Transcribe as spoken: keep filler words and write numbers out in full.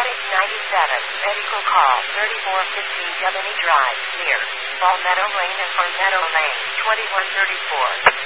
Attic ninety-seven, medical call, thirty-four fifteen Gemini Drive, near Palmetto Lane and Palmetto Lane, twenty-one thirty-four.